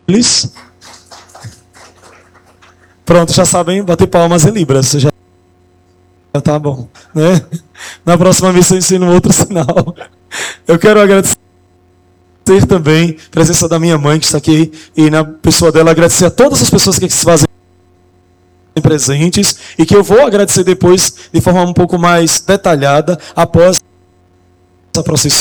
eles. Pronto, já sabem bater palmas em Libras. Já tá bom, né? Na próxima missa eu ensino outro sinal. Eu quero agradecer também a presença da minha mãe que está aqui e na pessoa dela agradecer a todas as pessoas que se fazem presentes e que eu vou agradecer depois de forma um pouco mais detalhada após a procissão.